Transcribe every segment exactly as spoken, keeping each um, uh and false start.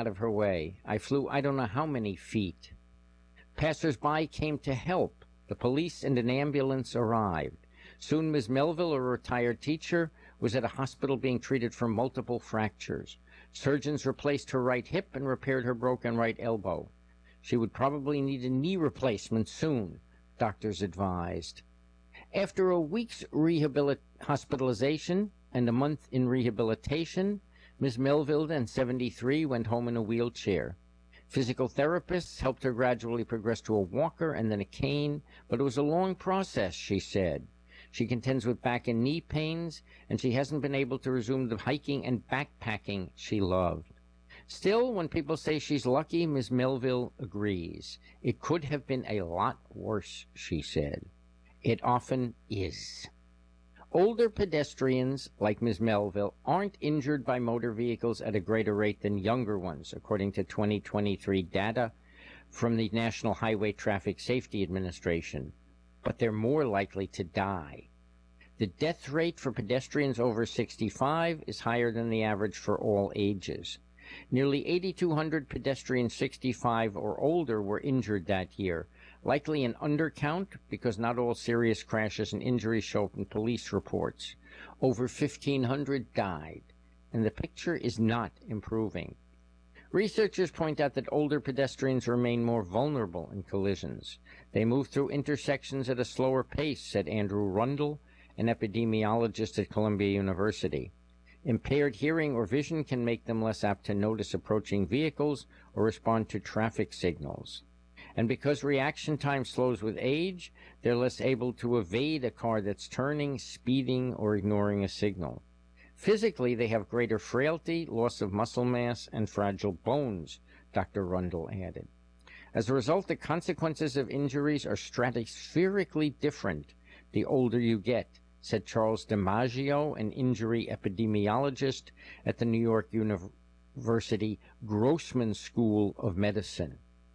out of her way. I flew I don't know how many feet. Passers-by came to help. The police and an ambulance arrived. Soon Miz Melville, a retired teacher, was at a hospital being treated for multiple fractures. Surgeons replaced her right hip and repaired her broken right elbow. She would probably need a knee replacement soon, doctors advised. After a week's rehabilit- hospitalization and a month in rehabilitation, Miz Melville, then seventy-three, went home in a wheelchair. Physical therapists helped her gradually progress to a walker and then a cane, but it was a long process, she said. She contends with back and knee pains, and she hasn't been able to resume the hiking and backpacking she loved. Still, when people say she's lucky, Miz Melville agrees. It could have been a lot worse, she said. It often is. Older pedestrians, like Miz Melville, aren't injured by motor vehicles at a greater rate than younger ones, according to twenty twenty-three data from the National Highway Traffic Safety Administration. But they're more likely to die. The death rate for pedestrians over sixty-five is higher than the average for all ages. Nearly eight thousand two hundred pedestrians sixty-five or older were injured that year, likely an undercount because not all serious crashes and injuries show up in police reports. Over fifteen hundred died, and the picture is not improving. Researchers point out that older pedestrians remain more vulnerable in collisions. They move through intersections at a slower pace, said Andrew Rundle, an epidemiologist at Columbia University. Impaired hearing or vision can make them less apt to notice approaching vehicles or respond to traffic signals. And because reaction time slows with age, they're less able to evade a car that's turning, speeding, or ignoring a signal. Physically, they have greater frailty, loss of muscle mass, and fragile bones, Doctor Rundle added. As a result, the consequences of injuries are stratospherically different the older you get, said Charles DiMaggio, an injury epidemiologist at the New York University Grossman School of Medicine.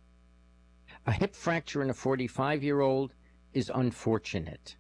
A hip fracture in a forty-five-year-old is unfortunate.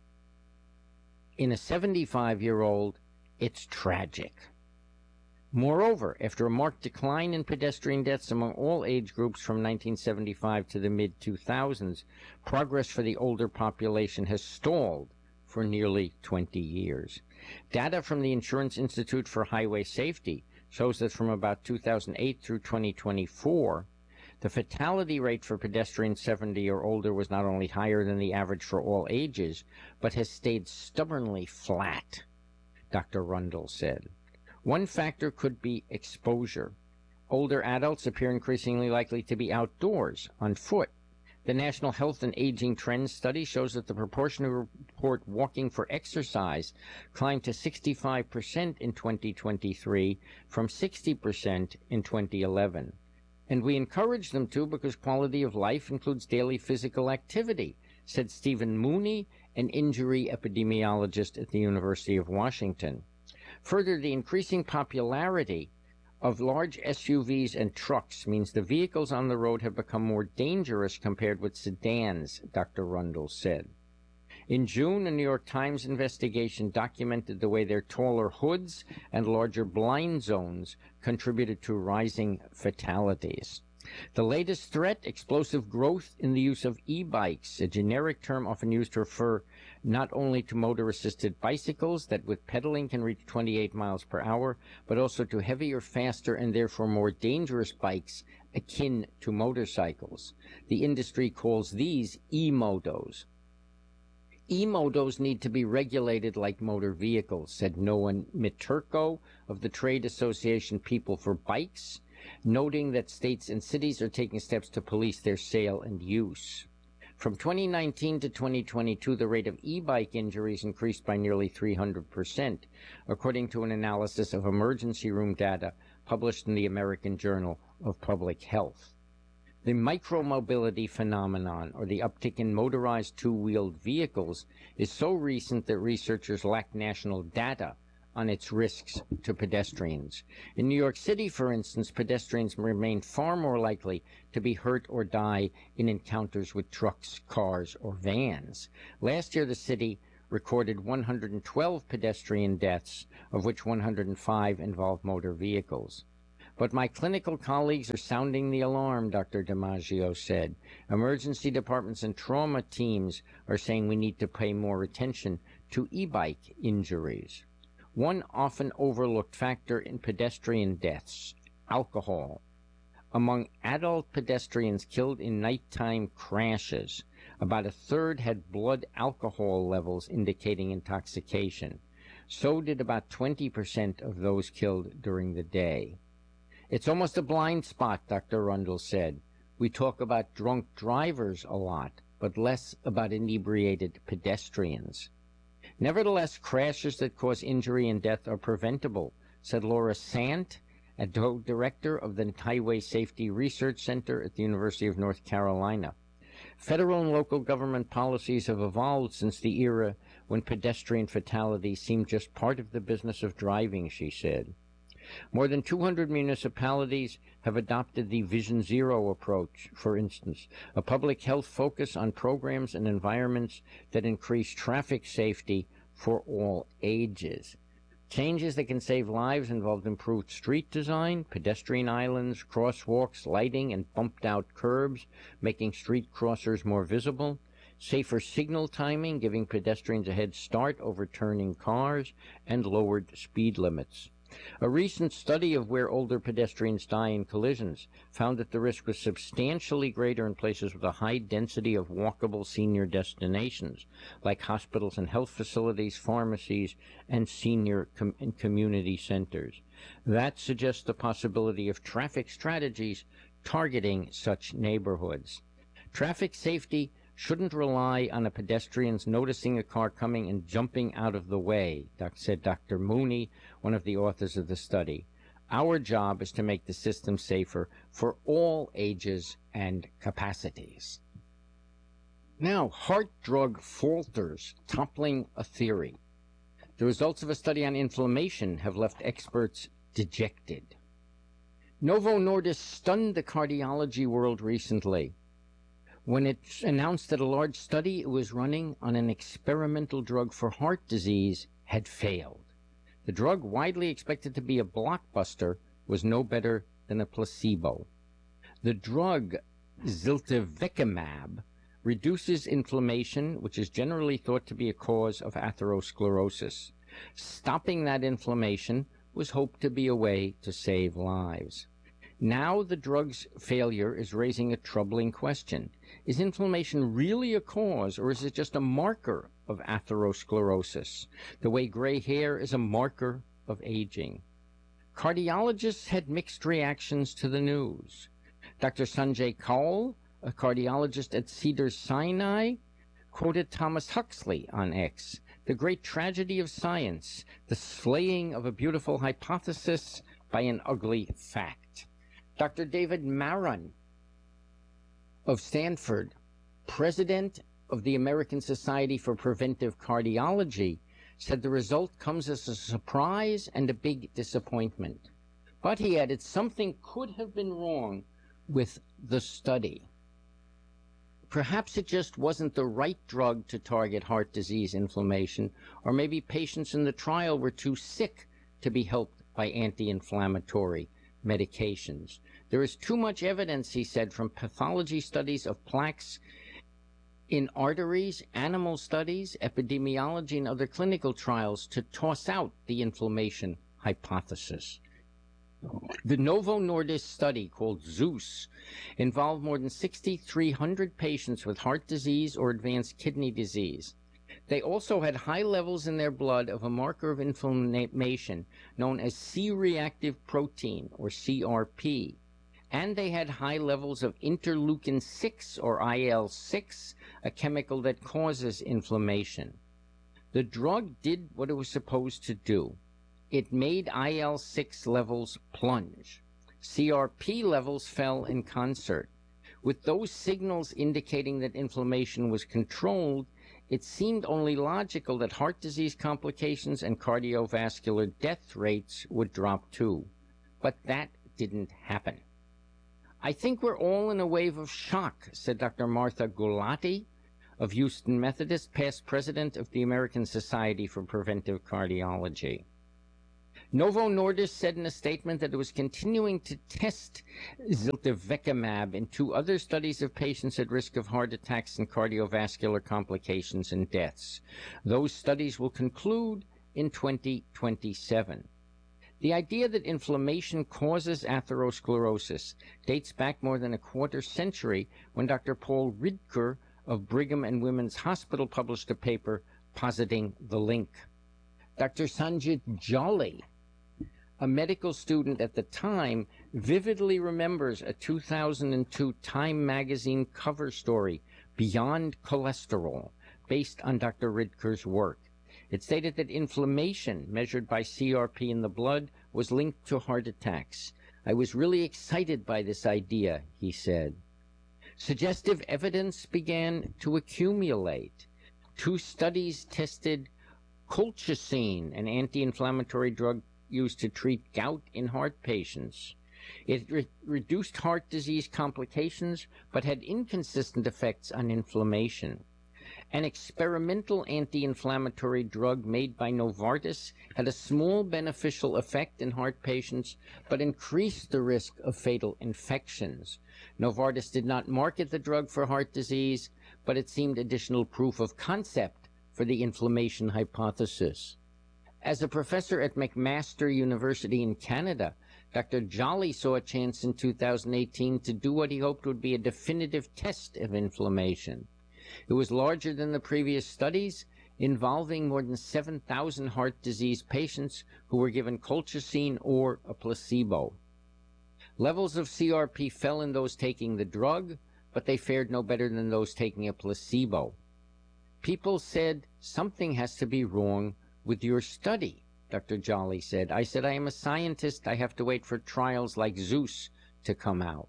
In a seventy-five-year-old, it's tragic. Moreover, after a marked decline in pedestrian deaths among all age groups from nineteen seventy-five to the mid two thousands, progress for the older population has stalled for nearly twenty years. Data from the Insurance Institute for Highway Safety shows that from about two thousand eight through twenty twenty-four, the fatality rate for pedestrians seventy or older was not only higher than the average for all ages, but has stayed stubbornly flat, Doctor Rundle said. One factor could be exposure. Older adults appear increasingly likely to be outdoors, on foot. The National Health and Aging Trends Study shows that the proportion who report walking for exercise climbed to sixty-five percent in twenty twenty-three from sixty percent in twenty eleven. And we encourage them to because quality of life includes daily physical activity, said Stephen Mooney, an injury epidemiologist at the University of Washington. Further, the increasing popularity of large S U Vs and trucks means the vehicles on the road have become more dangerous compared with sedans, Doctor Rundle said. In June, a New York Times investigation documented the way their taller hoods and larger blind zones contributed to rising fatalities. The latest threat, explosive growth in the use of e-bikes, a generic term often used to refer not only to motor-assisted bicycles that with pedaling can reach twenty-eight miles per hour, but also to heavier, faster, and therefore more dangerous bikes akin to motorcycles. The industry calls these e-motos. E-motos need to be regulated like motor vehicles, said Noah Miturko of the trade association People for Bikes, noting that states and cities are taking steps to police their sale and use. From twenty nineteen to twenty twenty-two, the rate of e-bike injuries increased by nearly three hundred percent, according to an analysis of emergency room data published in the American Journal of Public Health. The micromobility phenomenon, or the uptick in motorized two-wheeled vehicles, is so recent that researchers lack national data on its risks to pedestrians. In New York City, for instance, pedestrians remain far more likely to be hurt or die in encounters with trucks, cars, or vans. Last year, the city recorded one hundred twelve pedestrian deaths, of which one hundred five involved motor vehicles. But my clinical colleagues are sounding the alarm, Doctor DiMaggio said. Emergency departments and trauma teams are saying we need to pay more attention to e-bike injuries. One often overlooked factor in pedestrian deaths, alcohol. Among adult pedestrians killed in nighttime crashes, about a third had blood alcohol levels indicating intoxication. So did about twenty percent of those killed during the day. It's almost a blind spot, Doctor Rundle said. We talk about drunk drivers a lot, but less about inebriated pedestrians. Nevertheless, crashes that cause injury and death are preventable, said Laura Sant, a director of the Highway Safety Research Center at the University of North Carolina. Federal and local government policies have evolved since the era when pedestrian fatalities seemed just part of the business of driving, she said. More than two hundred municipalities have adopted the Vision Zero approach, for instance, a public health focus on programs and environments that increase traffic safety for all ages. Changes that can save lives involved improved street design, pedestrian islands, crosswalks, lighting, and bumped-out curbs, making street crossers more visible, safer signal timing, giving pedestrians a head start over turning cars, and lowered speed limits. A recent study of where older pedestrians die in collisions found that the risk was substantially greater in places with a high density of walkable senior destinations, like hospitals and health facilities, pharmacies, and senior com- and community centers. That suggests the possibility of traffic strategies targeting such neighborhoods. Traffic safety shouldn't rely on a pedestrian's noticing a car coming and jumping out of the way, said Doctor Mooney, one of the authors of the study. Our job is to make the system safer for all ages and capacities. Now, heart drug falters, toppling a theory. The results of a study on inflammation have left experts dejected. Novo Nordisk stunned the cardiology world recently when it announced that a large study it was running on an experimental drug for heart disease had failed. The drug, widely expected to be a blockbuster, was no better than a placebo. The drug ziltivekimab reduces inflammation, which is generally thought to be a cause of atherosclerosis. Stopping that inflammation was hoped to be a way to save lives. Now the drug's failure is raising a troubling question. Is inflammation really a cause, or is it just a marker of atherosclerosis, the way gray hair is a marker of aging? Cardiologists had mixed reactions to the news. Doctor Sanjay Kaul, a cardiologist at Cedars-Sinai, quoted Thomas Huxley on X, "The great tragedy of science, the slaying of a beautiful hypothesis by an ugly fact." Doctor David Maron of Stanford, president of the American Society for Preventive Cardiology, said the result comes as a surprise and a big disappointment. But he added something could have been wrong with the study. Perhaps it just wasn't the right drug to target heart disease inflammation, or maybe patients in the trial were too sick to be helped by anti-inflammatory medications. There is too much evidence, he said, from pathology studies of plaques in arteries, animal studies, epidemiology, and other clinical trials to toss out the inflammation hypothesis. The Novo Nordisk study, called ZEUS, involved more than six thousand three hundred patients with heart disease or advanced kidney disease. They also had high levels in their blood of a marker of inflammation known as C-reactive protein, or C R P, and they had high levels of interleukin six, or I L six, a chemical that causes inflammation. The drug did what it was supposed to do. It made I L six levels plunge. C R P levels fell in concert. With those signals indicating that inflammation was controlled, it seemed only logical that heart disease complications and cardiovascular death rates would drop too. But that didn't happen. I think we're all in a wave of shock, said Doctor Martha Gulati of Houston Methodist, past president of the American Society for Preventive Cardiology. Novo Nordisk said in a statement that it was continuing to test ziltivekimab in two other studies of patients at risk of heart attacks and cardiovascular complications and deaths. Those studies will conclude in twenty twenty-seven. The idea that inflammation causes atherosclerosis dates back more than a quarter century when Doctor Paul Ridker of Brigham and Women's Hospital published a paper positing the link. Doctor Sanjit Jolly, a medical student at the time, vividly remembers a two thousand two Time magazine cover story, Beyond Cholesterol, based on Doctor Ridker's work. It stated that inflammation, measured by C R P in the blood, was linked to heart attacks. I was really excited by this idea, he said. Suggestive evidence began to accumulate. Two studies tested colchicine, an anti-inflammatory drug used to treat gout in heart patients. It re- reduced heart disease complications, but had inconsistent effects on inflammation. An experimental anti-inflammatory drug made by Novartis had a small beneficial effect in heart patients, but increased the risk of fatal infections. Novartis did not market the drug for heart disease, but it seemed additional proof of concept for the inflammation hypothesis. As a professor at McMaster University in Canada, Doctor Jolly saw a chance in two thousand eighteen to do what he hoped would be a definitive test of inflammation. It was larger than the previous studies, involving more than seven thousand heart disease patients who were given colchicine or a placebo. Levels of C R P fell in those taking the drug, but they fared no better than those taking a placebo. People said, "Something has to be wrong with your study," Doctor Jolly said. I said, "I am a scientist. I have to wait for trials like Zeus to come out."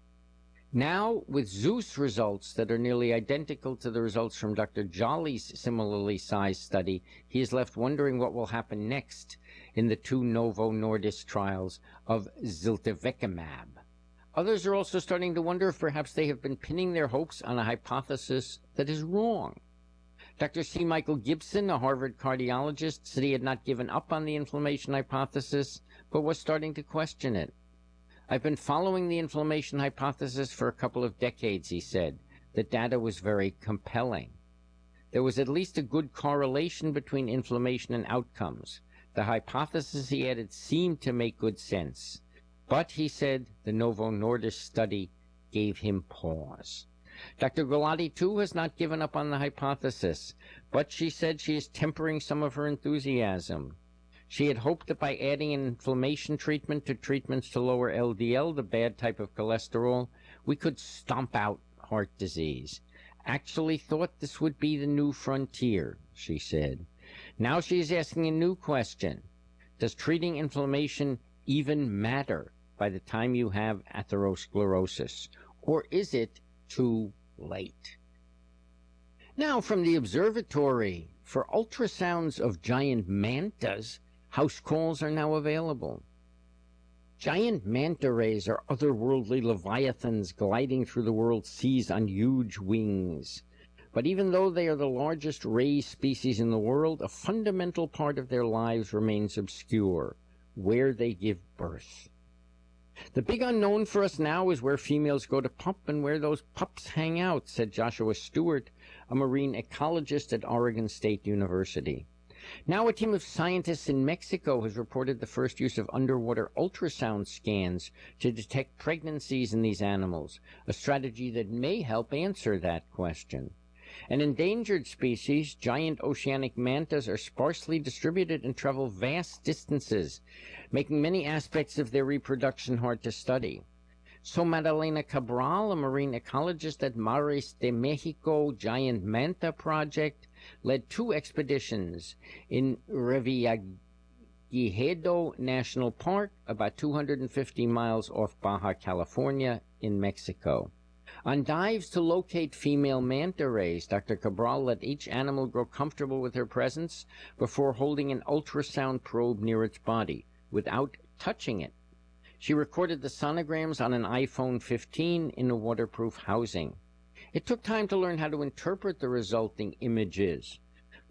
Now, with Zeus results that are nearly identical to the results from Doctor Jolly's similarly sized study, he is left wondering what will happen next in the two Novo Nordisk trials of ziltivekimab. Others are also starting to wonder if perhaps they have been pinning their hopes on a hypothesis that is wrong. Doctor C. Michael Gibson, a Harvard cardiologist, said he had not given up on the inflammation hypothesis, but was starting to question it. "I've been following the inflammation hypothesis for a couple of decades," he said. The data was very compelling. There was at least a good correlation between inflammation and outcomes. The hypothesis, he added, seemed to make good sense. But, he said, the Novo Nordisk study gave him pause. Doctor Gulati, too, has not given up on the hypothesis, but she said she is tempering some of her enthusiasm. She had hoped that by adding an inflammation treatment to treatments to lower L D L, the bad type of cholesterol, we could stomp out heart disease. Actually thought this would be the new frontier, she said. Now she is asking a new question. Does treating inflammation even matter by the time you have atherosclerosis? Or is it too late? Now from the observatory, for ultrasounds of giant mantas, house calls are now available. Giant manta rays are otherworldly leviathans gliding through the world's seas on huge wings. But even though they are the largest ray species in the world, a fundamental part of their lives remains obscure: where they give birth. The big unknown for us now is where females go to pup and where those pups hang out, said Joshua Stewart, a marine ecologist at Oregon State University. Now a team of scientists in Mexico has reported the first use of underwater ultrasound scans to detect pregnancies in these animals, a strategy that may help answer that question. An endangered species, giant oceanic mantas, are sparsely distributed and travel vast distances, making many aspects of their reproduction hard to study. So Madalena Cabral, a marine ecologist at Mares de Mexico Giant Manta Project, led two expeditions in Revillagigedo National Park, about two hundred fifty miles off Baja California in Mexico. On dives to locate female manta rays, Doctor Cabral let each animal grow comfortable with her presence before holding an ultrasound probe near its body, without touching it. She recorded the sonograms on an iPhone fifteen in a waterproof housing. It took time to learn how to interpret the resulting images,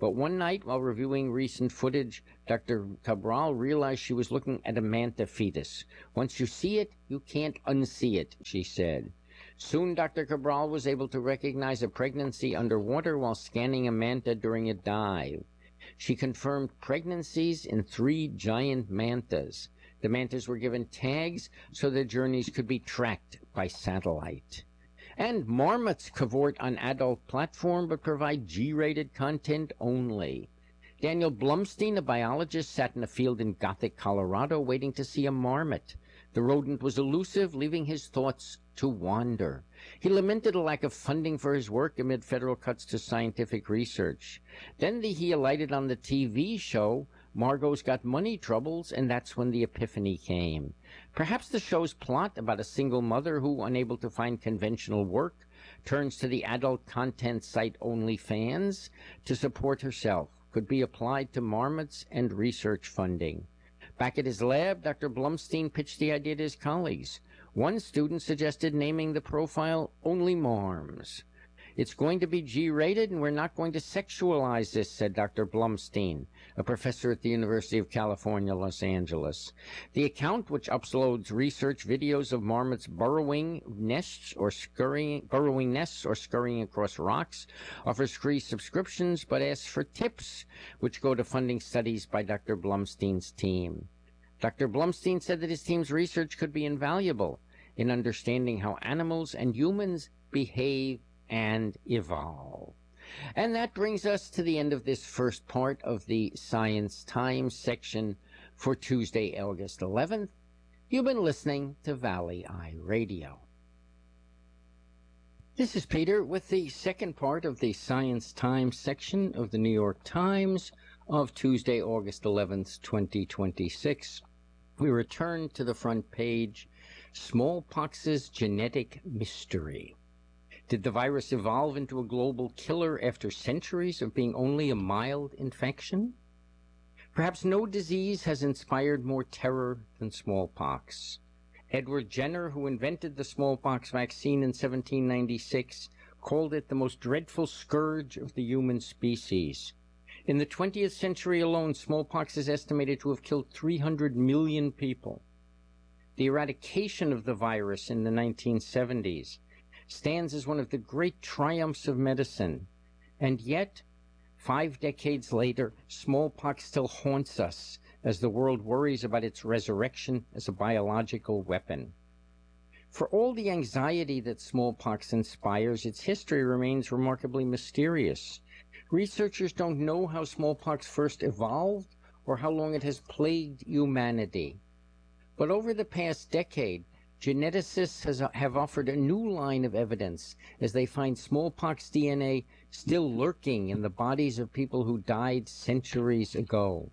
But one night, while reviewing recent footage, Doctor Cabral realized she was looking at a manta fetus. "Once you see it, you can't unsee it," she said. Soon, Doctor Cabral was able to recognize a pregnancy underwater while scanning a manta during a dive. She confirmed pregnancies in three giant mantas. The mantas were given tags so their journeys could be tracked by satellite. And marmots cavort on adult platform but provide G-rated content only. Daniel Blumstein, a biologist, sat in a field in Gothic, Colorado, waiting to see a marmot. The rodent was elusive, leaving his thoughts to wander. He lamented a lack of funding for his work amid federal cuts to scientific research. Then the, he alighted on the T V show Margot's Got Money Troubles, and that's when the epiphany came. Perhaps the show's plot about a single mother who, unable to find conventional work, turns to the adult content site OnlyFans to support herself, could be applied to marmots and research funding. Back at his lab, Doctor Blumstein pitched the idea to his colleagues. One student suggested naming the profile Only Marms. "It's going to be G-rated, and we're not going to sexualize this," said Doctor Blumstein, a professor at the University of California, Los Angeles. The account, which uploads research videos of marmots burrowing nests or scurrying, burrowing nests or scurrying across rocks, offers free subscriptions, but asks for tips, which go to funding studies by Doctor Blumstein's team. Doctor Blumstein said that his team's research could be invaluable in understanding how animals and humans behave and evolve. And that brings us to the end of this first part of the Science Times section for Tuesday, August eleventh. You've been listening to Valley Eye Radio. This is Peter with the second part of the Science Times section of the New York Times of Tuesday, August eleventh, twenty twenty-six. We return to the front page, Smallpox's Genetic Mystery. Did the virus evolve into a global killer after centuries of being only a mild infection? Perhaps no disease has inspired more terror than smallpox. Edward Jenner, who invented the smallpox vaccine in seventeen ninety-six, called it the most dreadful scourge of the human species. In the twentieth century alone, smallpox is estimated to have killed three hundred million people. The eradication of the virus in the nineteen seventies stands as one of the great triumphs of medicine. And yet, five decades later, smallpox still haunts us as the world worries about its resurrection as a biological weapon. For all the anxiety that smallpox inspires, its history remains remarkably mysterious. Researchers don't know how smallpox first evolved or how long it has plagued humanity. But over the past decade, geneticists has, have offered a new line of evidence as they find smallpox D N A still lurking in the bodies of people who died centuries ago.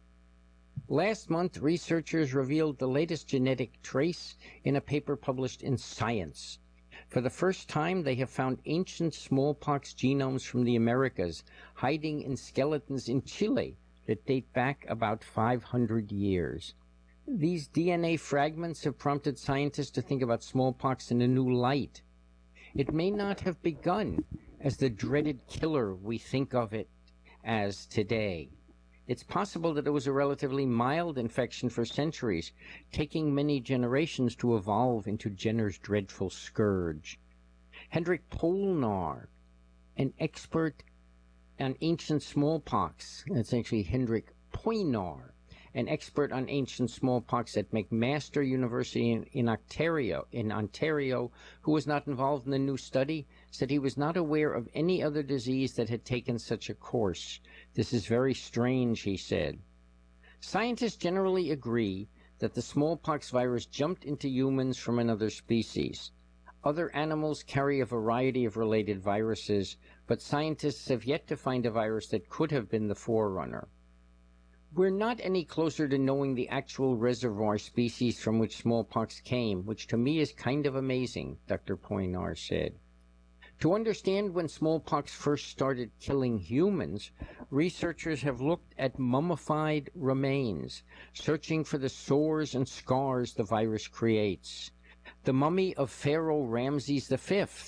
Last month, researchers revealed the latest genetic trace in a paper published in Science. For the first time, they have found ancient smallpox genomes from the Americas hiding in skeletons in Chile that date back about five hundred years. These D N A fragments have prompted scientists to think about smallpox in a new light. It may not have begun as the dreaded killer we think of it as today. It's possible that it was a relatively mild infection for centuries, taking many generations to evolve into Jenner's dreadful scourge. Hendrik Polnar, an expert on ancient smallpox, that's actually Hendrik Poinar, an expert on ancient smallpox at McMaster University in, in Ontario, in Ontario, who was not involved in the new study, said he was not aware of any other disease that had taken such a course. "This is very strange," he said. Scientists generally agree that the smallpox virus jumped into humans from another species. Other animals carry a variety of related viruses, but scientists have yet to find a virus that could have been the forerunner. We're not any closer to knowing the actual reservoir species from which smallpox came, which to me is kind of amazing, Doctor Poinar said. To understand when smallpox first started killing humans, researchers have looked at mummified remains, searching for the sores and scars the virus creates. The mummy of Pharaoh Ramses the Fifth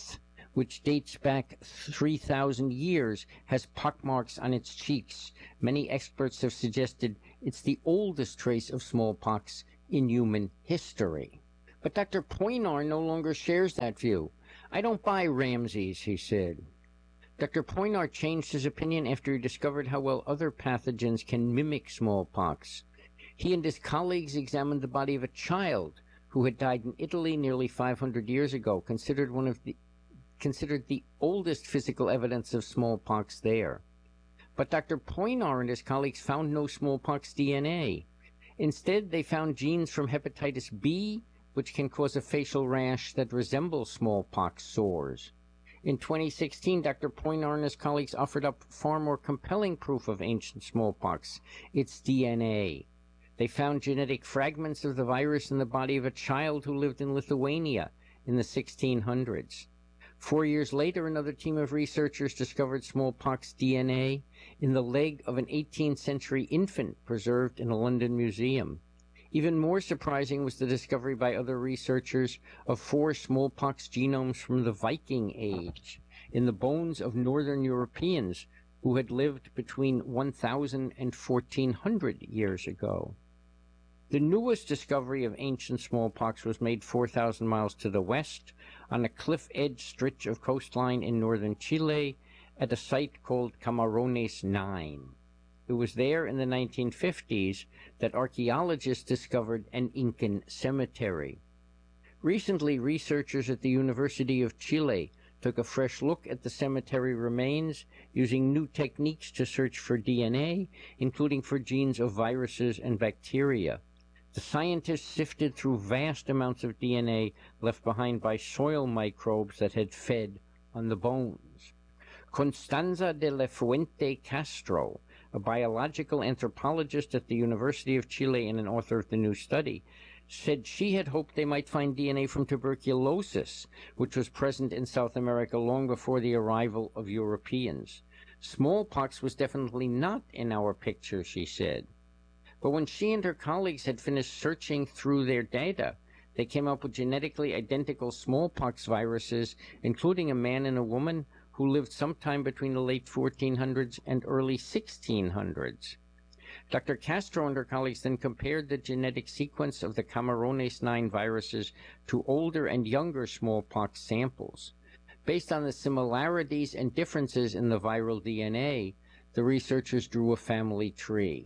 which dates back three thousand years, has pockmarks on its cheeks. Many experts have suggested it's the oldest trace of smallpox in human history. But Doctor Poinar no longer shares that view. "I don't buy Ramses," he said. Doctor Poinar changed his opinion after he discovered how well other pathogens can mimic smallpox. He and his colleagues examined the body of a child who had died in Italy nearly five hundred years ago, considered one of the considered the oldest physical evidence of smallpox there. But Doctor Poinar and his colleagues found no smallpox D N A. Instead, they found genes from hepatitis B, which can cause a facial rash that resembles smallpox sores. In twenty sixteen, Doctor Poinar and his colleagues offered up far more compelling proof of ancient smallpox, its D N A. They found genetic fragments of the virus in the body of a child who lived in Lithuania in the sixteen hundreds. Four years later, another team of researchers discovered smallpox D N A in the leg of an eighteenth century infant preserved in a London museum. Even more surprising was the discovery by other researchers of four smallpox genomes from the Viking Age in the bones of northern Europeans who had lived between one thousand and fourteen hundred years ago. The newest discovery of ancient smallpox was made four thousand miles to the west on a cliff-edge stretch of coastline in northern Chile at a site called Camarones nine. It was there in the nineteen fifties that archaeologists discovered an Incan cemetery. Recently, researchers at the University of Chile took a fresh look at the cemetery remains using new techniques to search for D N A, including for genes of viruses and bacteria. The scientists sifted through vast amounts of D N A left behind by soil microbes that had fed on the bones. Constanza de la Fuente Castro, a biological anthropologist at the University of Chile and an author of the new study, said she had hoped they might find D N A from tuberculosis, which was present in South America long before the arrival of Europeans. Smallpox was definitely not in our picture, she said. But when she and her colleagues had finished searching through their data, they came up with genetically identical smallpox viruses, including a man and a woman who lived sometime between the late fourteen hundreds and early sixteen hundreds. Doctor Castro and her colleagues then compared the genetic sequence of the Camarones nine viruses to older and younger smallpox samples. Based on the similarities and differences in the viral D N A, the researchers drew a family tree.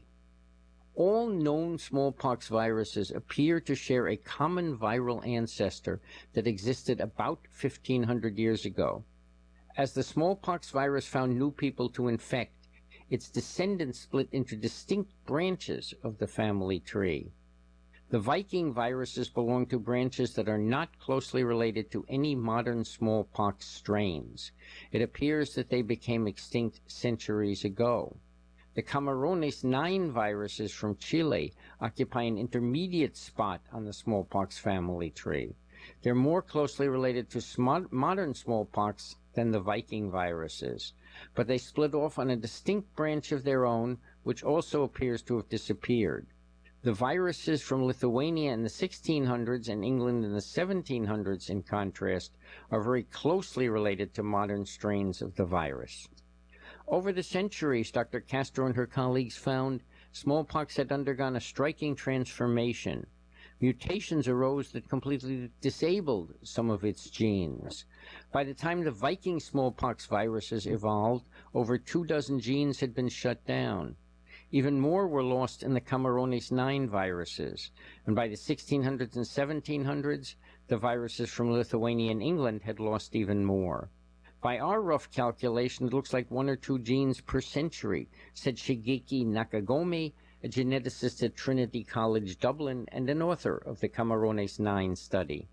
All known smallpox viruses appear to share a common viral ancestor that existed about fifteen hundred years ago. As the smallpox virus found new people to infect, its descendants split into distinct branches of the family tree. The Viking viruses belong to branches that are not closely related to any modern smallpox strains. It appears that they became extinct centuries ago. The Camarones nine viruses from Chile occupy an intermediate spot on the smallpox family tree. They're more closely related to sm- modern smallpox than the Viking viruses, but they split off on a distinct branch of their own, which also appears to have disappeared. The viruses from Lithuania in the sixteen hundreds and England in the seventeen hundreds, in contrast, are very closely related to modern strains of the virus. Over the centuries, Doctor Castro and her colleagues found smallpox had undergone a striking transformation. Mutations arose that completely disabled some of its genes. By the time the Viking smallpox viruses evolved, over two dozen genes had been shut down. Even more were lost in the Camarones nine viruses, and by the sixteen hundreds and seventeen hundreds, the viruses from Lithuania and England had lost even more. By our rough calculation, it looks like one or two genes per century, said Shigeki Nakagomi, a geneticist at Trinity College Dublin and an author of the Camarones nine study.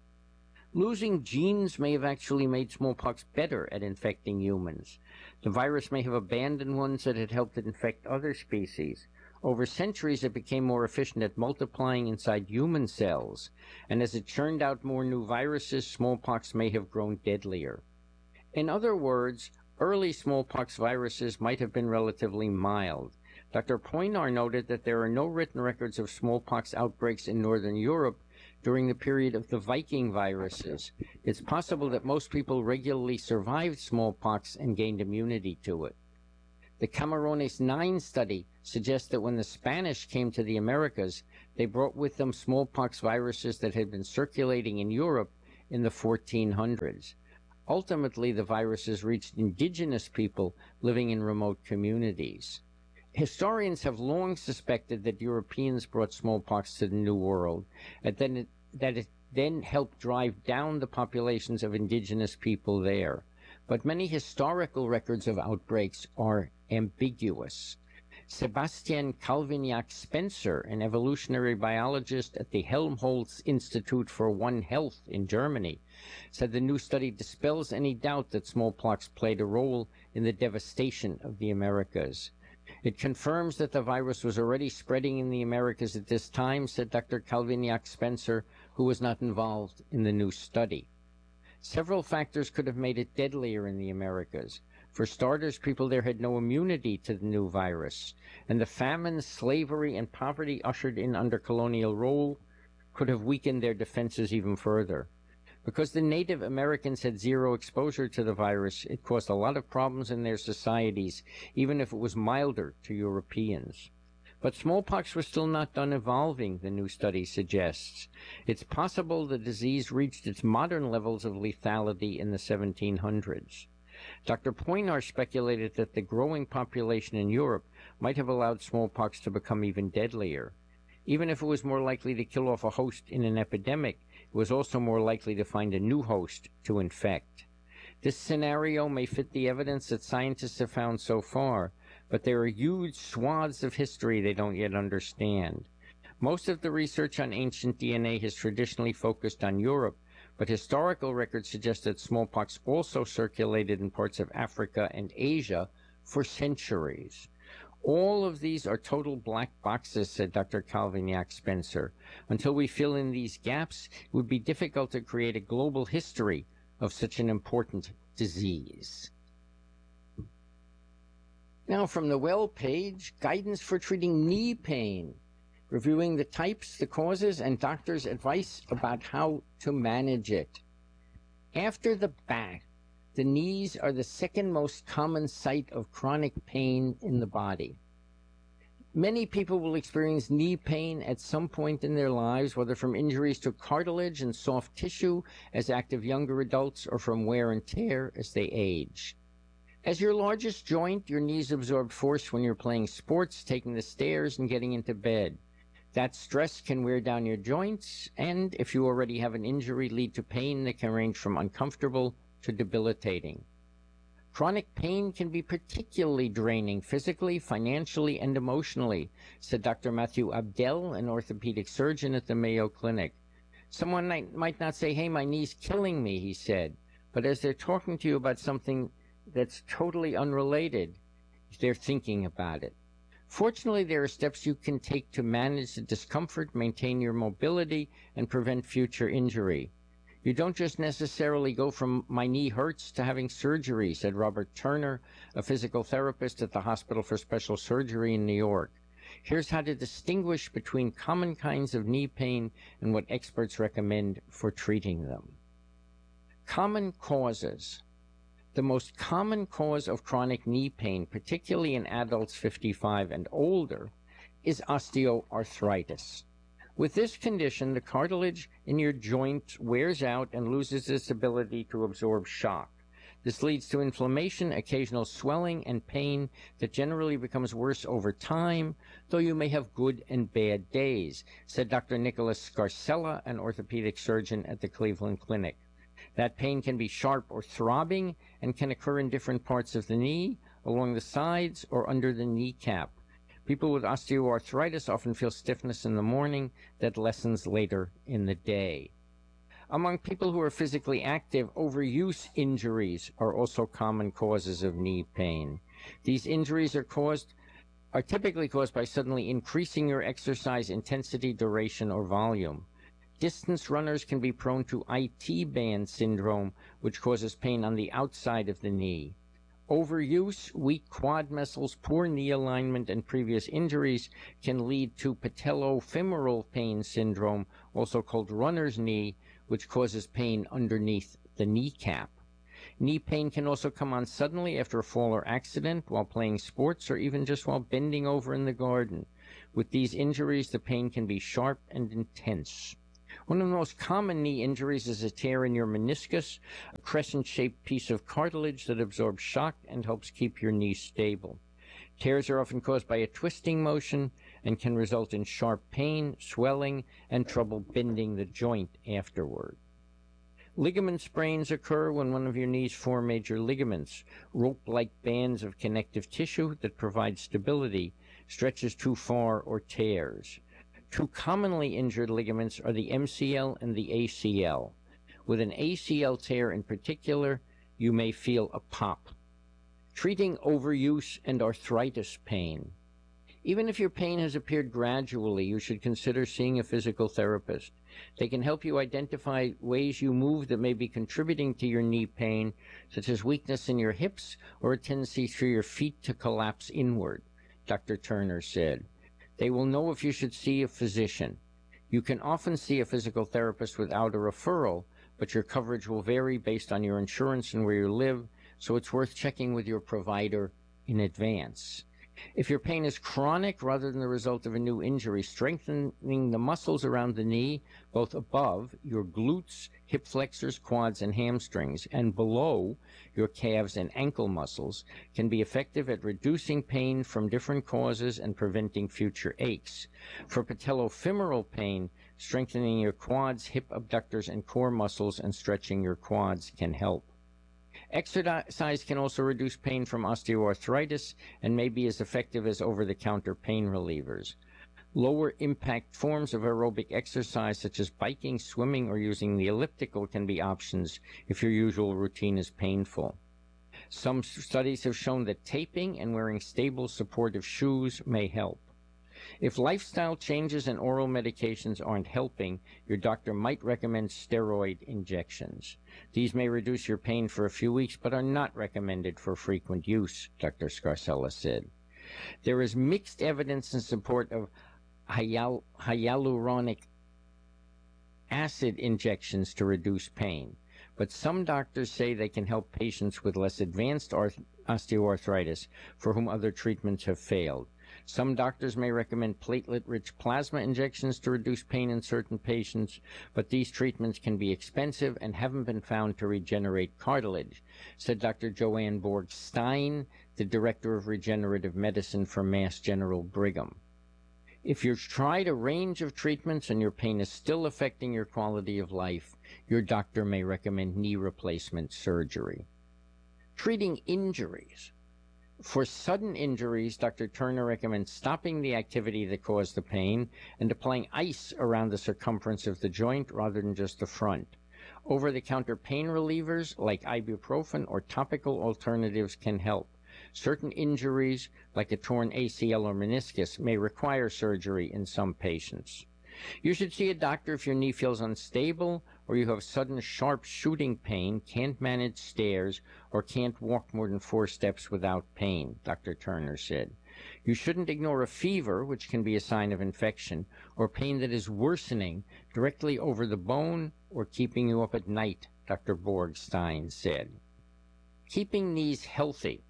Losing genes may have actually made smallpox better at infecting humans. The virus may have abandoned ones that had helped it infect other species. Over centuries, it became more efficient at multiplying inside human cells, and as it churned out more new viruses, smallpox may have grown deadlier. In other words, early smallpox viruses might have been relatively mild. Doctor Poinar noted that there are no written records of smallpox outbreaks in Northern Europe during the period of the Viking viruses. It's possible that most people regularly survived smallpox and gained immunity to it. The Camarones nine study suggests that when the Spanish came to the Americas, they brought with them smallpox viruses that had been circulating in Europe in the fourteen hundreds. Ultimately, the viruses reached indigenous people living in remote communities. Historians have long suspected that Europeans brought smallpox to the New World, and then it, that it then helped drive down the populations of indigenous people there. But many historical records of outbreaks are ambiguous. Sebastian Calvignac Spencer, an evolutionary biologist at the Helmholtz Institute for One Health in Germany, said the new study dispels any doubt that smallpox played a role in the devastation of the Americas. It confirms that the virus was already spreading in the Americas at this time, said Doctor Calvignac Spencer, who was not involved in the new study. Several factors could have made it deadlier in the Americas. For starters, people there had no immunity to the new virus, and the famine, slavery, and poverty ushered in under colonial rule could have weakened their defenses even further. Because the Native Americans had zero exposure to the virus, it caused a lot of problems in their societies, even if it was milder to Europeans. But smallpox was still not done evolving, the new study suggests. It's possible the disease reached its modern levels of lethality in the seventeen hundreds. Doctor Poinar speculated that the growing population in Europe might have allowed smallpox to become even deadlier. Even if it was more likely to kill off a host in an epidemic, it was also more likely to find a new host to infect. This scenario may fit the evidence that scientists have found so far, but there are huge swaths of history they don't yet understand. Most of the research on ancient D N A has traditionally focused on Europe, but historical records suggest that smallpox also circulated in parts of Africa and Asia for centuries. All of these are total black boxes, said Doctor Calvignac Spencer. Until we fill in these gaps, it would be difficult to create a global history of such an important disease. Now from the Well page, guidance for treating knee pain, reviewing the types, the causes, and doctors' advice about how to manage it. After the back, the knees are the second most common site of chronic pain in the body. Many people will experience knee pain at some point in their lives, whether from injuries to cartilage and soft tissue as active younger adults or from wear and tear as they age. As your largest joint, your knees absorb force when you're playing sports, taking the stairs, and getting into bed. That stress can wear down your joints and, if you already have an injury, lead to pain that can range from uncomfortable to debilitating. Chronic pain can be particularly draining physically, financially, and emotionally, said Doctor Matthew Abdel, an orthopedic surgeon at the Mayo Clinic. Someone might, might not say, hey, my knee's killing me, he said, but as they're talking to you about something that's totally unrelated, they're thinking about it. Fortunately, there are steps you can take to manage the discomfort, maintain your mobility, and prevent future injury. You don't just necessarily go from my knee hurts to having surgery, said Robert Turner, a physical therapist at the Hospital for Special Surgery in New York. Here's how to distinguish between common kinds of knee pain and what experts recommend for treating them. Common causes. The most common cause of chronic knee pain, particularly in adults fifty-five and older, is osteoarthritis. With this condition, the cartilage in your joint wears out and loses its ability to absorb shock. This leads to inflammation, occasional swelling, and pain that generally becomes worse over time, though you may have good and bad days, said Doctor Nicholas Scarcella, an orthopedic surgeon at the Cleveland Clinic. That pain can be sharp or throbbing and can occur in different parts of the knee, along the sides, or under the kneecap. People with osteoarthritis often feel stiffness in the morning that lessens later in the day. Among people who are physically active, overuse injuries are also common causes of knee pain. These injuries are caused are typically caused by suddenly increasing your exercise intensity, duration, or volume. Distance runners can be prone to I T band syndrome, which causes pain on the outside of the knee. Overuse, weak quad muscles, poor knee alignment, and previous injuries can lead to patellofemoral pain syndrome, also called runner's knee, which causes pain underneath the kneecap. Knee pain can also come on suddenly after a fall or accident, while playing sports, or even just while bending over in the garden. With these injuries, the pain can be sharp and intense. One of the most common knee injuries is a tear in your meniscus, a crescent-shaped piece of cartilage that absorbs shock and helps keep your knee stable. Tears are often caused by a twisting motion and can result in sharp pain, swelling, and trouble bending the joint afterward. Ligament sprains occur when one of your knees forms major ligaments, rope-like bands of connective tissue that provide stability, stretches too far, or tears. Two commonly injured ligaments are the M C L and the A C L. With an A C L tear in particular, you may feel a pop. Treating overuse and arthritis pain. Even if your pain has appeared gradually, you should consider seeing a physical therapist. They can help you identify ways you move that may be contributing to your knee pain, such as weakness in your hips or a tendency for your feet to collapse inward, Doctor Turner said. They will know if you should see a physician. You can often see a physical therapist without a referral, but your coverage will vary based on your insurance and where you live, so it's worth checking with your provider in advance. If your pain is chronic rather than the result of a new injury, strengthening the muscles around the knee, both above your glutes, hip flexors, quads, and hamstrings, and below your calves and ankle muscles, can be effective at reducing pain from different causes and preventing future aches. For patellofemoral pain, strengthening your quads, hip abductors, and core muscles and stretching your quads can help. Exercise can also reduce pain from osteoarthritis and may be as effective as over-the-counter pain relievers. Lower impact forms of aerobic exercise such as biking, swimming, or using the elliptical can be options if your usual routine is painful. Some studies have shown that taping and wearing stable supportive shoes may help. If lifestyle changes and oral medications aren't helping, your doctor might recommend steroid injections. These may reduce your pain for a few weeks, but are not recommended for frequent use, Doctor Scarcella said. There is mixed evidence in support of hyal hyaluronic acid injections to reduce pain, but some doctors say they can help patients with less advanced osteoarthritis for whom other treatments have failed. Some doctors may recommend platelet-rich plasma injections to reduce pain in certain patients, but these treatments can be expensive and haven't been found to regenerate cartilage, said Doctor Joanne Borg-Stein, the Director of Regenerative Medicine for Mass General Brigham. If you've tried a range of treatments and your pain is still affecting your quality of life, your doctor may recommend knee replacement surgery. Treating injuries. For sudden injuries, Doctor Turner recommends stopping the activity that caused the pain and applying ice around the circumference of the joint rather than just the front. Over-the-counter pain relievers like ibuprofen or topical alternatives can help. Certain injuries, like a torn A C L or meniscus, may require surgery in some patients. You should see a doctor if your knee feels unstable or you have sudden sharp shooting pain, can't manage stairs, or can't walk more than four steps without pain, Doctor Turner said. You shouldn't ignore a fever, which can be a sign of infection, or pain that is worsening directly over the bone or keeping you up at night, Doctor Borg-Stein said. Keeping knees healthy.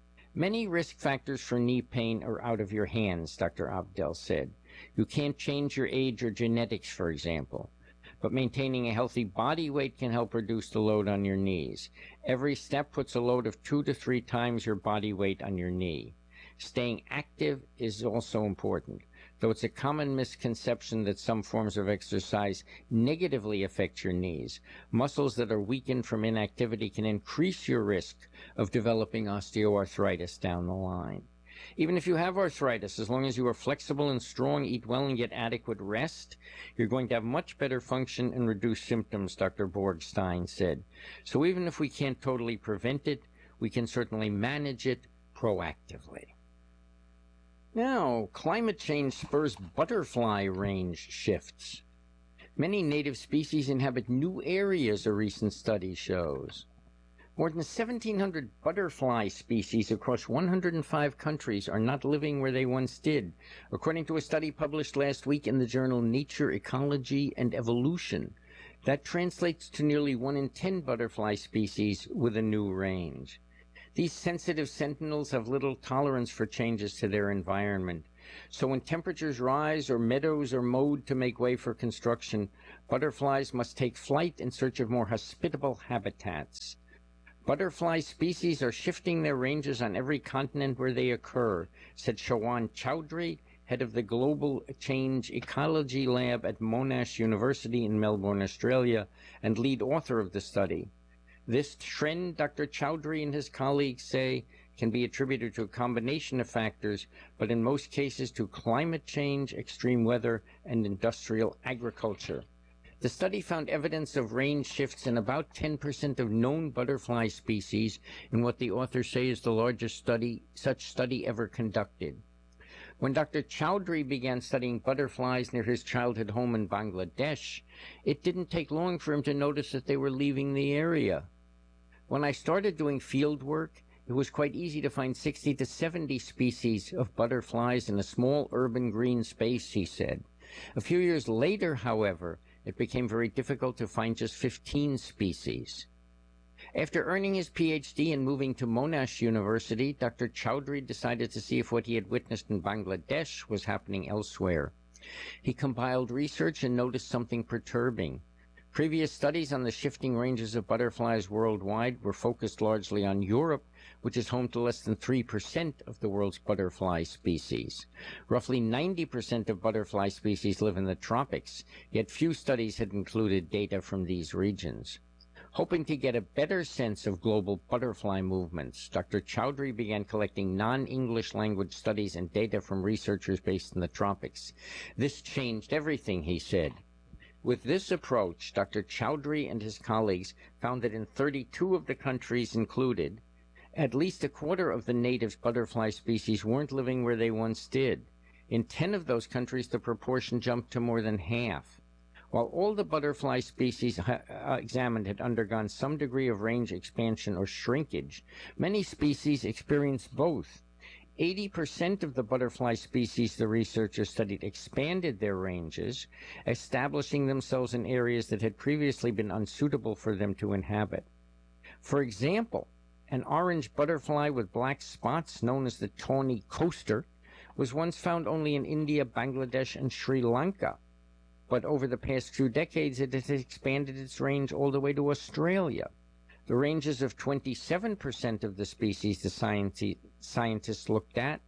Many risk factors for knee pain are out of your hands, Doctor Abdel said. You can't change your age or genetics, for example. But maintaining a healthy body weight can help reduce the load on your knees. Every step puts a load of two to three times your body weight on your knee. Staying active is also important, though it's a common misconception that some forms of exercise negatively affect your knees. Muscles that are weakened from inactivity can increase your risk of developing osteoarthritis down the line. Even if you have arthritis, as long as you are flexible and strong, eat well, and get adequate rest, you're going to have much better function and reduce symptoms, Doctor Borg-Stein said. So even if we can't totally prevent it, we can certainly manage it proactively. Now, climate change spurs butterfly range shifts. Many native species inhabit new areas, a recent study shows. More than seventeen hundred butterfly species across one hundred five countries are not living where they once did, according to a study published last week in the journal Nature, Ecology, and Evolution. That translates to nearly one in ten butterfly species with a new range. These sensitive sentinels have little tolerance for changes to their environment. So when temperatures rise or meadows are mowed to make way for construction, butterflies must take flight in search of more hospitable habitats. Butterfly species are shifting their ranges on every continent where they occur, said Shawan Chowdhury, head of the Global Change Ecology Lab at Monash University in Melbourne, Australia, and lead author of the study. This trend, Doctor Chowdhury and his colleagues say, can be attributed to a combination of factors, but in most cases to climate change, extreme weather, and industrial agriculture. The study found evidence of range shifts in about ten percent of known butterfly species in what the authors say is the largest study, such study ever conducted. When Doctor Chowdhury began studying butterflies near his childhood home in Bangladesh, it didn't take long for him to notice that they were leaving the area. When I started doing field work, it was quite easy to find sixty to seventy species of butterflies in a small urban green space, he said. A few years later, however, it became very difficult to find just fifteen species. After earning his P H D and moving to Monash University, Doctor Chowdhury decided to see if what he had witnessed in Bangladesh was happening elsewhere. He compiled research and noticed something perturbing. Previous studies on the shifting ranges of butterflies worldwide were focused largely on Europe, which is home to less than three percent of the world's butterfly species. Roughly ninety percent of butterfly species live in the tropics, yet few studies had included data from these regions. Hoping to get a better sense of global butterfly movements, Doctor Chowdhury began collecting non-English language studies and data from researchers based in the tropics. This changed everything, he said. With this approach, Doctor Chowdhury and his colleagues found that in thirty-two of the countries included, at least a quarter of the native butterfly species weren't living where they once did. In ten of those countries, the proportion jumped to more than half. While all the butterfly species uh, examined had undergone some degree of range expansion or shrinkage, many species experienced both. eighty percent of the butterfly species the researchers studied expanded their ranges, establishing themselves in areas that had previously been unsuitable for them to inhabit. For example, an orange butterfly with black spots known as the tawny coaster was once found only in India, Bangladesh, and Sri Lanka. But over the past few decades, it has expanded its range all the way to Australia. The ranges of twenty-seven percent of the species the scientists looked at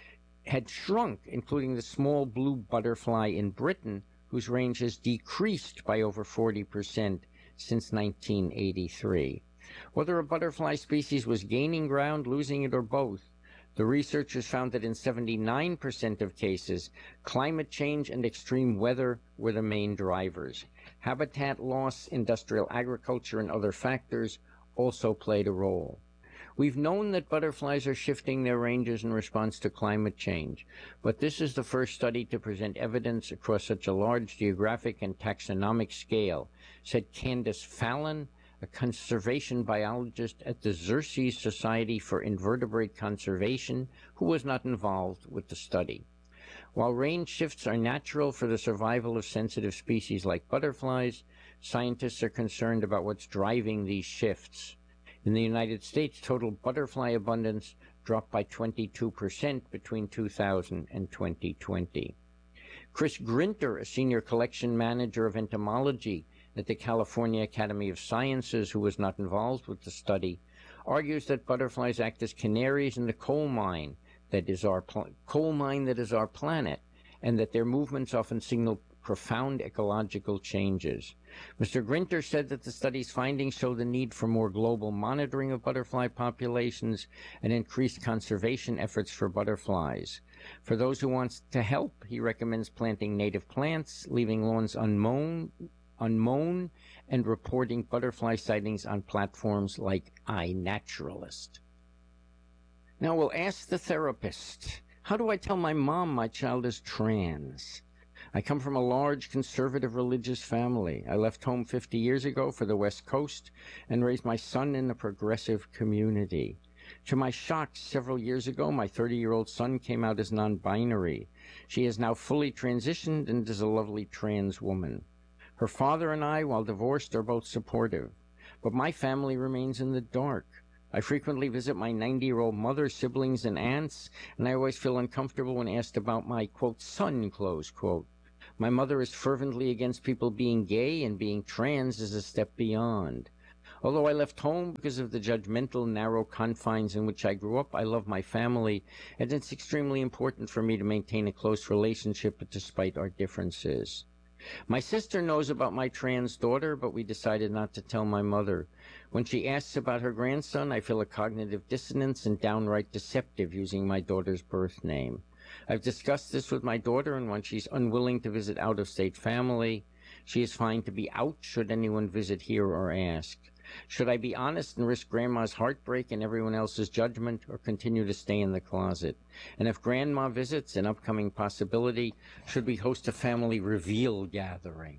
had shrunk, including the small blue butterfly in Britain, whose range has decreased by over forty percent since nineteen eighty-three. Whether a butterfly species was gaining ground, losing it, or both, the researchers found that in seventy-nine percent of cases, climate change and extreme weather were the main drivers. Habitat loss, industrial agriculture, and other factors also played a role. We've known that butterflies are shifting their ranges in response to climate change, but this is the first study to present evidence across such a large geographic and taxonomic scale, said Candace Fallon, a conservation biologist at the Xerces Society for Invertebrate Conservation, who was not involved with the study. While range shifts are natural for the survival of sensitive species like butterflies, scientists are concerned about what's driving these shifts. In the United States, total butterfly abundance dropped by twenty-two percent between two thousand and twenty twenty. Chris Grinter, a senior collection manager of entomology at the California Academy of Sciences, who was not involved with the study, argues that butterflies act as canaries in the coal mine that is our pl- coal mine that is our planet, and that their movements often signal profound ecological changes. Mister Grinter said that the study's findings show the need for more global monitoring of butterfly populations and increased conservation efforts for butterflies. For those who want to help, he recommends planting native plants, leaving lawns unmown, unmown, and reporting butterfly sightings on platforms like iNaturalist. Now we'll ask the therapist, how do I tell my mom my child is trans? I come from a large conservative religious family. I left home fifty years ago for the West Coast and raised my son in a progressive community. To my shock, several years ago, my thirty-year-old son came out as non-binary. She is now fully transitioned and is a lovely trans woman. Her father and I, while divorced, are both supportive. But my family remains in the dark. I frequently visit my ninety-year-old mother, siblings, and aunts, and I always feel uncomfortable when asked about my, quote, son, close quote. My mother is fervently against people being gay, and being trans is a step beyond. Although I left home because of the judgmental, narrow confines in which I grew up, I love my family, and it's extremely important for me to maintain a close relationship despite our differences. My sister knows about my trans daughter, but we decided not to tell my mother. When she asks about her grandson, I feel a cognitive dissonance and downright deceptive using my daughter's birth name. I've discussed this with my daughter, and when she's unwilling to visit out-of-state family, she is fine to be out should anyone visit here or ask. Should I be honest and risk Grandma's heartbreak and everyone else's judgment, or continue to stay in the closet? And if Grandma visits, an upcoming possibility, should we host a family reveal gathering?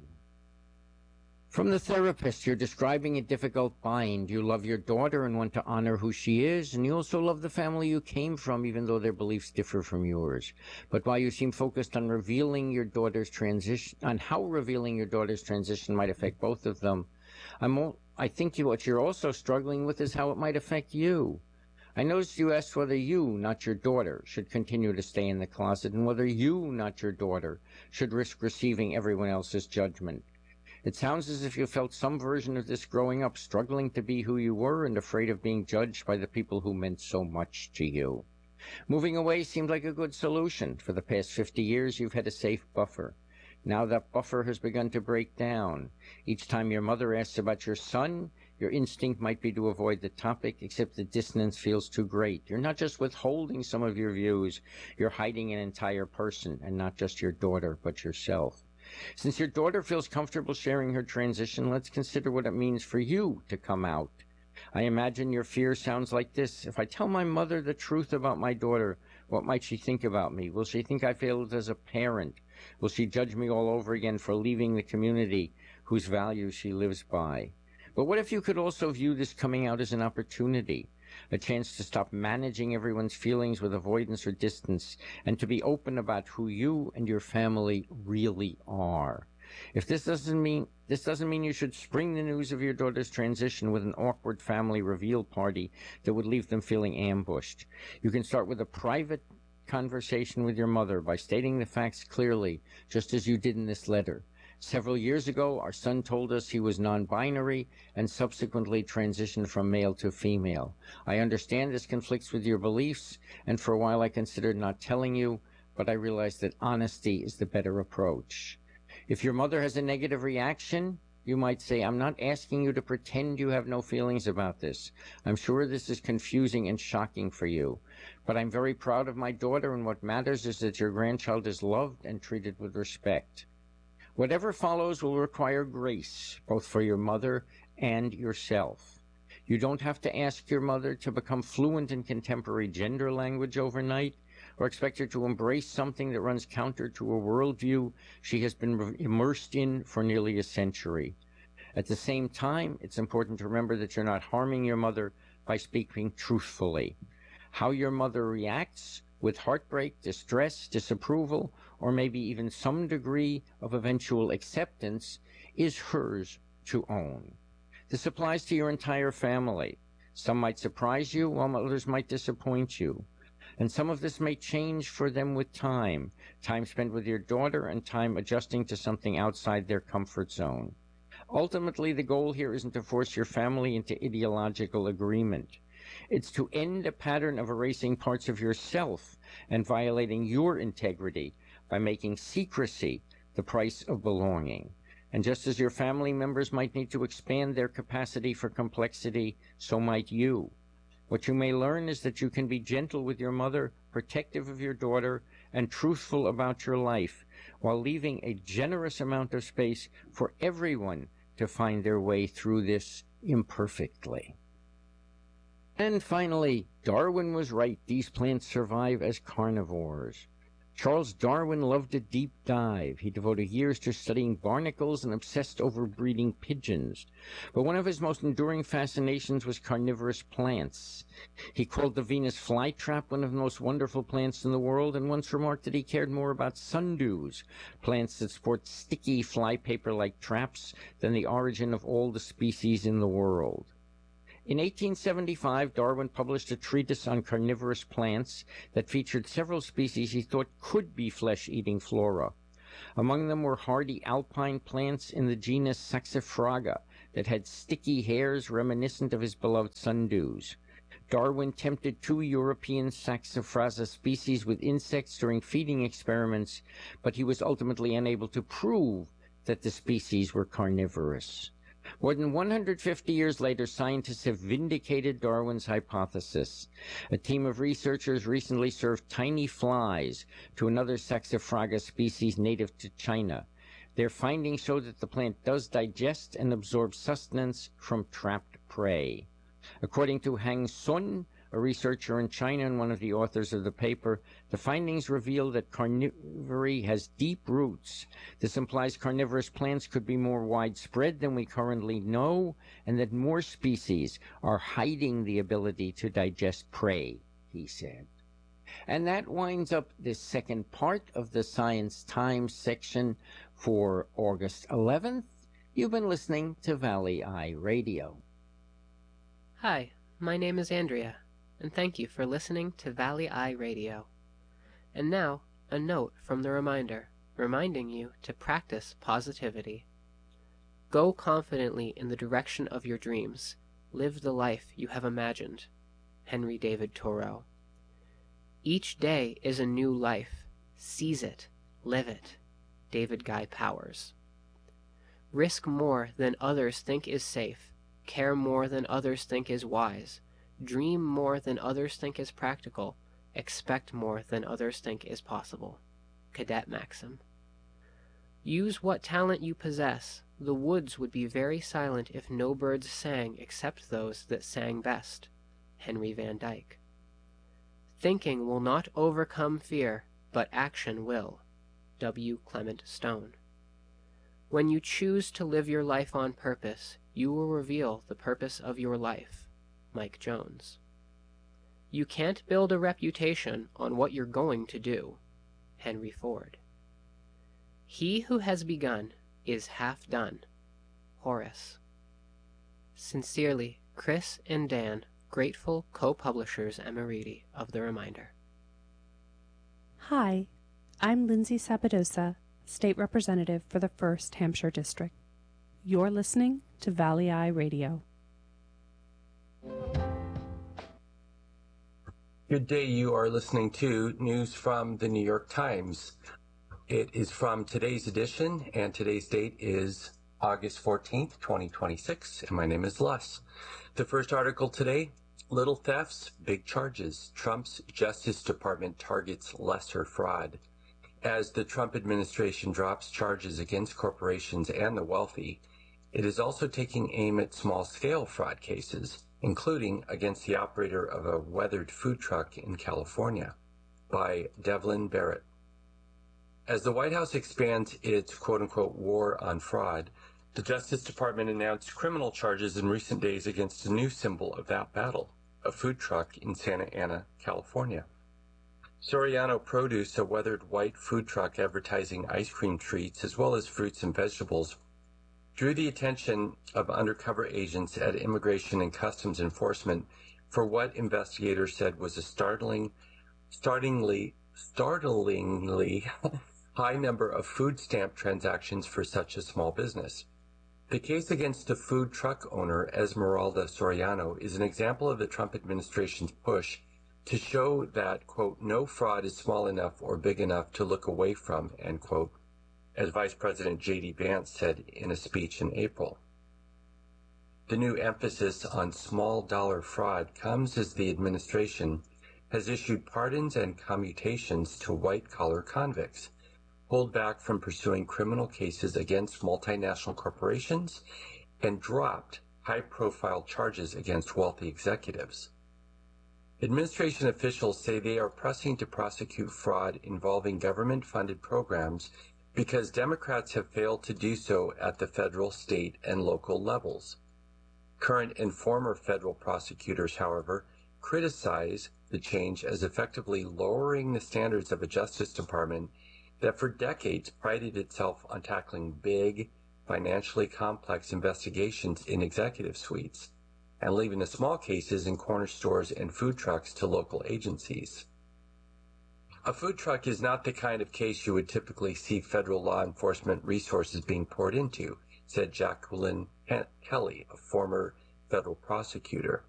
From the therapist, you're describing a difficult bind. You love your daughter and want to honor who she is, and you also love the family you came from, even though their beliefs differ from yours. But while you seem focused on revealing your daughter's transition, on how revealing your daughter's transition might affect both of them, I'm all, I think you, what you're also struggling with is how it might affect you. I noticed you asked whether you, not your daughter, should continue to stay in the closet, and whether you, not your daughter, should risk receiving everyone else's judgment. It sounds as if you felt some version of this growing up, struggling to be who you were and afraid of being judged by the people who meant so much to you. Moving away seemed like a good solution. For the past fifty years, you've had a safe buffer. Now that buffer has begun to break down. Each time your mother asks about your son, your instinct might be to avoid the topic, except the dissonance feels too great. You're not just withholding some of your views, you're hiding an entire person, and not just your daughter, but yourself. Since your daughter feels comfortable sharing her transition, let's consider what it means for you to come out. I imagine your fear sounds like this. If I tell my mother the truth about my daughter, what might she think about me? Will she think I failed as a parent? Will she judge me all over again for leaving the community whose values she lives by? But what if you could also view this coming out as an opportunity, a chance to stop managing everyone's feelings with avoidance or distance, and to be open about who you and your family really are? If this doesn't mean this doesn't mean you should spring the news of your daughter's transition with an awkward family reveal party that would leave them feeling ambushed. You can start with a private conversation with your mother by stating the facts clearly, just as you did in this letter. Several years ago, our son told us he was non-binary and subsequently transitioned from male to female. I understand this conflicts with your beliefs, and for a while I considered not telling you, but I realized that honesty is the better approach. If your mother has a negative reaction, you might say, I'm not asking you to pretend you have no feelings about this. I'm sure this is confusing and shocking for you, but I'm very proud of my daughter, and what matters is that your grandchild is loved and treated with respect. Whatever follows will require grace, both for your mother and yourself. You don't have to ask your mother to become fluent in contemporary gender language overnight, or expect her to embrace something that runs counter to a worldview she has been immersed in for nearly a century. At the same time, it's important to remember that you're not harming your mother by speaking truthfully. How your mother reacts, with heartbreak, distress, disapproval, or maybe even some degree of eventual acceptance, is hers to own. This applies to your entire family. Some might surprise you, while others might disappoint you. And some of this may change for them with time, time spent with your daughter and time adjusting to something outside their comfort zone. Ultimately, the goal here isn't to force your family into ideological agreement. It's to end a pattern of erasing parts of yourself and violating your integrity by making secrecy the price of belonging. And just as your family members might need to expand their capacity for complexity, so might you. What you may learn is that you can be gentle with your mother, protective of your daughter, and truthful about your life, while leaving a generous amount of space for everyone to find their way through this imperfectly. And finally, Darwin was right. These plants survive as carnivores. Charles Darwin loved a deep dive. He devoted years to studying barnacles and obsessed over breeding pigeons. But one of his most enduring fascinations was carnivorous plants. He called the Venus flytrap one of the most wonderful plants in the world, and once remarked that he cared more about sundews, plants that sport sticky flypaper-like traps, than the origin of all the species in the world. In eighteen seventy-five, Darwin published a treatise on carnivorous plants that featured several species he thought could be flesh-eating flora. Among them were hardy alpine plants in the genus Saxifraga that had sticky hairs reminiscent of his beloved sundews. Darwin tempted two European Saxifraga species with insects during feeding experiments, but he was ultimately unable to prove that the species were carnivorous. More than one hundred fifty years later, scientists have vindicated Darwin's hypothesis. A team of researchers recently served tiny flies to another Saxifraga species native to China. Their findings show that the plant does digest and absorb sustenance from trapped prey. According to Hang Sun, a researcher in China and one of the authors of the paper, the findings reveal that carnivory has deep roots. This implies carnivorous plants could be more widespread than we currently know, and that more species are hiding the ability to digest prey, he said. And that winds up this second part of the Science Times section for August eleventh. You've been listening to Valley Eye Radio. Hi, my name is Andrea, and thank you for listening to Valley Eye Radio. And now, a note from the reminder, reminding you to practice positivity. Go confidently in the direction of your dreams. Live the life you have imagined. Henry David Thoreau. Each day is a new life. Seize it. Live it. David Guy Powers. Risk more than others think is safe. Care more than others think is wise. Dream more than others think is practical. Expect more than others think is possible. Cadet Maxim. Use what talent you possess. The woods would be very silent if no birds sang except those that sang best. Henry Van Dyke. Thinking will not overcome fear, but action will. W. Clement Stone. When you choose to live your life on purpose, you will reveal the purpose of your life. Mike Jones. You can't build a reputation on what you're going to do. Henry Ford. He who has begun is half done. Horace. Sincerely, Chris and Dan, grateful co-publishers emeriti of The Reminder. Hi, I'm Lindsay Sabadosa, State Representative for the first Hampshire District. You're listening to Valley Eye Radio. Good day. You are listening to news from the New York Times. It is from today's edition, and today's date is August fourteenth, twenty twenty-six, and my name is Les. The first article today, little thefts, big charges. Trump's Justice Department targets lesser fraud. As the Trump administration drops charges against corporations and the wealthy, it is also taking aim at small-scale fraud cases, including against the operator of a weathered food truck in California. By Devlin Barrett. As the White House expands its quote-unquote war on fraud, the Justice Department announced criminal charges in recent days against a new symbol of that battle, a food truck in Santa Ana, California. Soriano Produce, a weathered white food truck advertising ice cream treats as well as fruits and vegetables, drew the attention of undercover agents at Immigration and Customs Enforcement for what investigators said was a startling, startlingly, startlingly high number of food stamp transactions for such a small business. The case against the food truck owner, Esmeralda Soriano, is an example of the Trump administration's push to show that, quote, no fraud is small enough or big enough to look away from, end quote, as Vice President J D Vance said in a speech in April. The new emphasis on small-dollar fraud comes as the administration has issued pardons and commutations to white-collar convicts, pulled back from pursuing criminal cases against multinational corporations, and dropped high-profile charges against wealthy executives. Administration officials say they are pressing to prosecute fraud involving government-funded programs because Democrats have failed to do so at the federal, state, and local levels. Current and former federal prosecutors, however, criticize the change as effectively lowering the standards of a Justice Department that for decades prided itself on tackling big, financially complex investigations in executive suites and leaving the small cases in corner stores and food trucks to local agencies. A food truck is not the kind of case you would typically see federal law enforcement resources being poured into, said Jacqueline Kelly, a former federal prosecutor.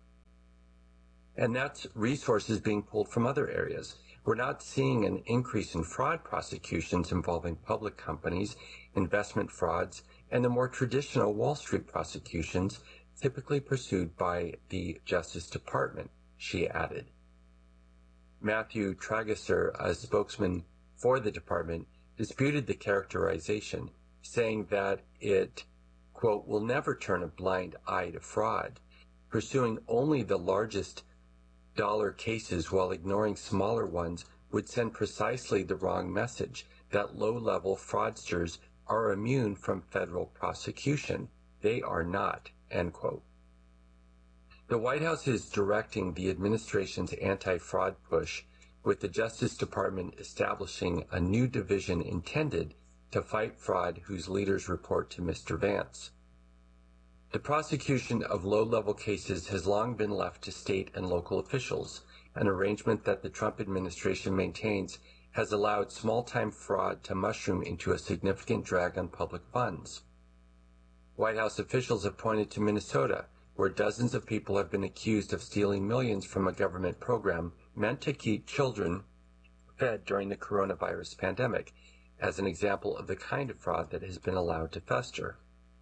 And that's resources being pulled from other areas. We're not seeing an increase in fraud prosecutions involving public companies, investment frauds, and the more traditional Wall Street prosecutions typically pursued by the Justice Department, she added. Matthew Tragesser, a spokesman for the department, disputed the characterization, saying that it, quote, will never turn a blind eye to fraud, pursuing only the largest dollar cases while ignoring smaller ones would send precisely the wrong message that low-level fraudsters are immune from federal prosecution. They are not, end quote. The White House is directing the administration's anti-fraud push, with the Justice Department establishing a new division intended to fight fraud whose leaders report to Mister Vance. The prosecution of low-level cases has long been left to state and local officials, an arrangement that the Trump administration maintains has allowed small-time fraud to mushroom into a significant drag on public funds. White House officials have pointed to Minnesota, where dozens of people have been accused of stealing millions from a government program meant to keep children fed during the coronavirus pandemic, as an example of the kind of fraud that has been allowed to fester.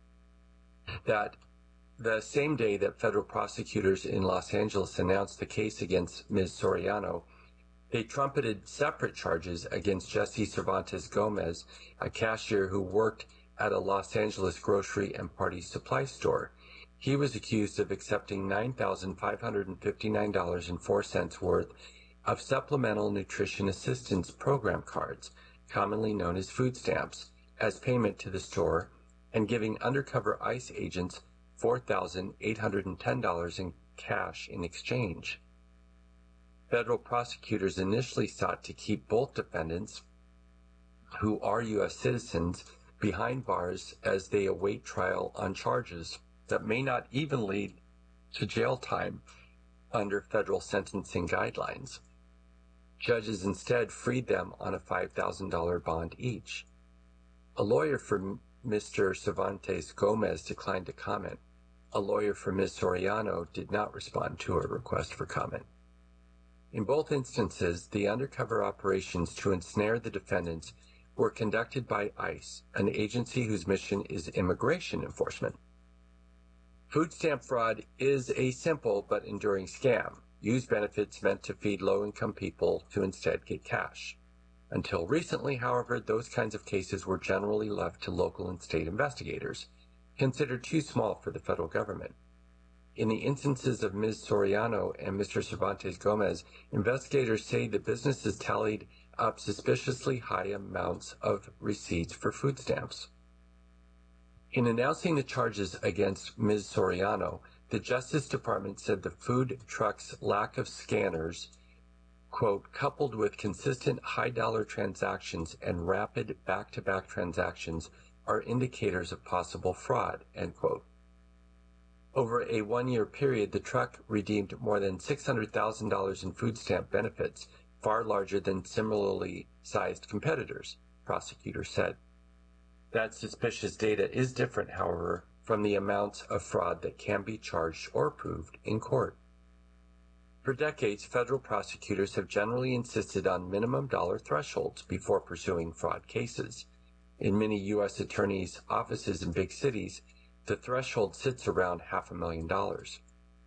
That the same day that federal prosecutors in Los Angeles announced the case against Miz Soriano, they trumpeted separate charges against Jesse Cervantes Gomez, a cashier who worked at a Los Angeles grocery and party supply store. He was accused of accepting nine thousand five hundred fifty-nine dollars and four cents worth of Supplemental Nutrition Assistance Program cards, commonly known as food stamps, as payment to the store, and giving undercover ICE agents four thousand eight hundred ten dollars in cash in exchange. Federal prosecutors initially sought to keep both defendants, who are U S citizens, behind bars as they await trial on charges that may not even lead to jail time under federal sentencing guidelines. Judges instead freed them on a five thousand dollars bond each. A lawyer for Mister Cervantes Gomez declined to comment. A lawyer for Miz Soriano did not respond to a request for comment. In both instances, the undercover operations to ensnare the defendants were conducted by ICE, an agency whose mission is immigration enforcement. Food stamp fraud is a simple but enduring scam. Use benefits meant to feed low-income people to instead get cash. Until recently, however, those kinds of cases were generally left to local and state investigators, considered too small for the federal government. In the instances of Miz Soriano and Mister Cervantes Gomez, investigators say the businesses tallied up suspiciously high amounts of receipts for food stamps. In announcing the charges against Miz Soriano, the Justice Department said the food truck's lack of scanners, quote, coupled with consistent high-dollar transactions and rapid back-to-back transactions are indicators of possible fraud, end quote. Over a one-year period, the truck redeemed more than six hundred thousand dollars in food stamp benefits, far larger than similarly sized competitors, prosecutors said. That suspicious data is different, however, from the amounts of fraud that can be charged or proved in court. For decades, federal prosecutors have generally insisted on minimum dollar thresholds before pursuing fraud cases. In many U S attorneys' offices in big cities, the threshold sits around half a million dollars.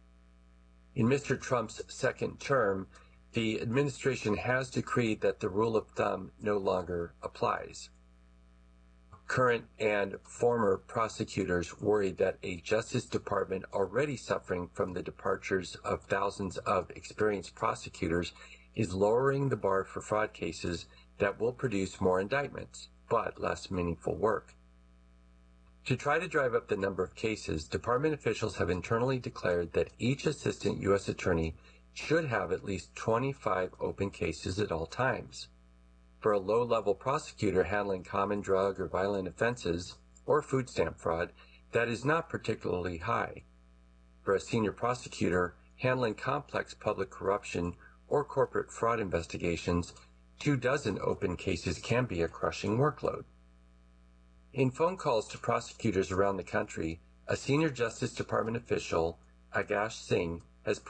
In Mister Trump's second term, the administration has decreed that the rule of thumb no longer applies. Current and former prosecutors worry that a Justice Department already suffering from the departures of thousands of experienced prosecutors is lowering the bar for fraud cases that will produce more indictments, but less meaningful work. To try to drive up the number of cases, department officials have internally declared that each assistant U S attorney should have at least twenty-five open cases at all times. For a low-level prosecutor handling common drug or violent offenses or food stamp fraud, that is not particularly high. For a senior prosecutor handling complex public corruption or corporate fraud investigations, two dozen open cases can be a crushing workload. In phone calls to prosecutors around the country, a senior Justice Department official, Agash Singh,